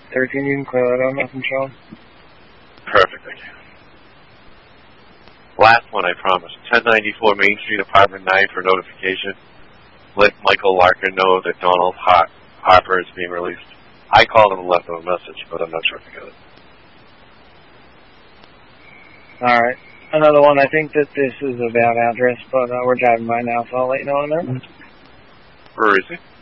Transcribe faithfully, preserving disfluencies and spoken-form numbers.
thirteen, you can clear that out, nothing showing. Perfect, thank you. Last one, I promise. ten ninety-four Main Street, Apartment nine for notification. Let Michael Larkin know that Donald Har- Harper is being released. I called him and left him a message, but I'm not sure if he got it. Alright. Another one, I think that this is a bad address, but uh, we're driving by now, so I'll let you know in a minute. Where is he?